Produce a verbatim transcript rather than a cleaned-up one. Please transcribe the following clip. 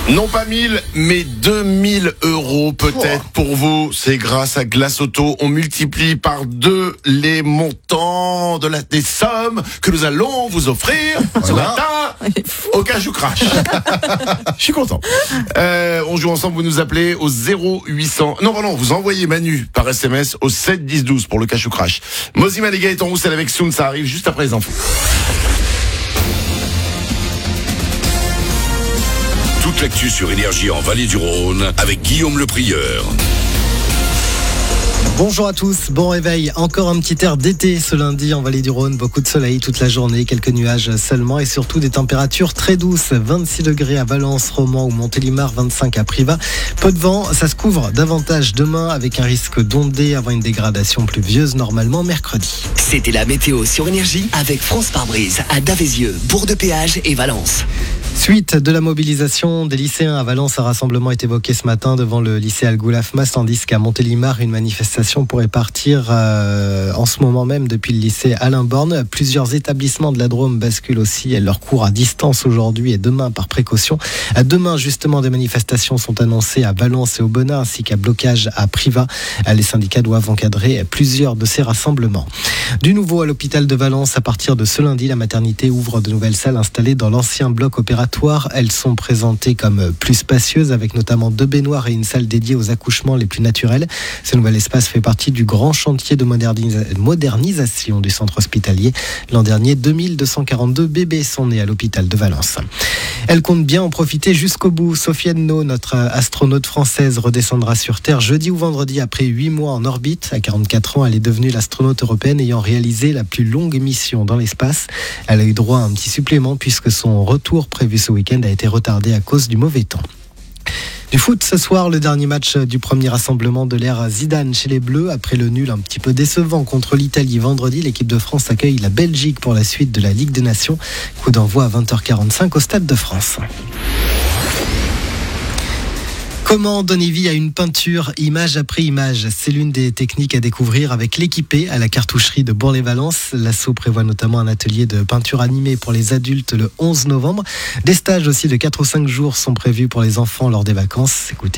Non pas mille, mais deux mille euros peut-être pour vous. C'est grâce à Glace Auto. On multiplie par deux les montants de la, des sommes que nous allons vous offrir Voilà. ce matin au Cachou Crash. Je suis content. Euh, on joue ensemble, vous nous appelez au zéro huit cents. Non, pardon, vous envoyez Manu par S M S au sept dix douze pour le Cachou Crash. Mozima les gars est en Roussel avec Soun, ça arrive juste après les infos. Toute l'actu sur Énergie en Vallée du Rhône avec Guillaume Le Prieur. Bonjour à tous, bon réveil. Encore un petit air d'été ce lundi en Vallée du Rhône. Beaucoup de soleil toute la journée, quelques nuages seulement et surtout des températures très douces. vingt-six degrés à Valence, Romans ou Montélimar, vingt-cinq à Privas. Peu de vent, ça se couvre davantage demain avec un risque d'ondée avant une dégradation pluvieuse normalement mercredi. C'était la météo sur Énergie avec France Pare-Brise à Davézieux, Bourg-de-Péage et Valence. Suite de la mobilisation des lycéens à Valence, un rassemblement est évoqué ce matin devant le lycée Algoulafmas, tandis qu'à Montélimar, une manifestation pourrait partir euh, en ce moment même depuis le lycée Alain Borne. Plusieurs établissements de la Drôme basculent aussi leur cours à distance aujourd'hui et demain par précaution. Demain, justement, des manifestations sont annoncées à Valence et au Benin, ainsi qu'à blocage à Privas. Les syndicats doivent encadrer plusieurs de ces rassemblements. Du nouveau à l'hôpital de Valence, à partir de ce lundi, la maternité ouvre de nouvelles salles installées dans l'ancien bloc opératoire. Elles sont présentées comme plus spacieuses, avec notamment deux baignoires et une salle dédiée aux accouchements les plus naturels. Ce nouvel espace fait partie du grand chantier de modernisa- modernisation du centre hospitalier. L'an dernier, deux mille deux cent quarante-deux bébés sont nés à l'hôpital de Valence. Elle compte bien en profiter jusqu'au bout. Sophie Henno, notre astronaute française, redescendra sur Terre jeudi ou vendredi après huit mois en orbite. À quarante-quatre ans, elle est devenue l'astronaute européenne ayant réalisé la plus longue mission dans l'espace. Elle a eu droit à un petit supplément puisque son retour prévu ce week-end a été retardé à cause du mauvais temps. Du foot ce soir, le dernier match du premier rassemblement de l'ère Zidane chez les Bleus. Après le nul un petit peu décevant contre l'Italie vendredi, l'équipe de France accueille la Belgique pour la suite de la Ligue des Nations. Coup d'envoi à vingt heures quarante-cinq au Stade de France. Comment donner vie à une peinture, image après image? C'est l'une des techniques à découvrir avec l'équipé à la cartoucherie de Bourg-les-Valences. L'asso prévoit notamment un atelier de peinture animée pour les adultes le onze novembre. Des stages aussi de quatre ou cinq jours sont prévus pour les enfants lors des vacances. Écoutez.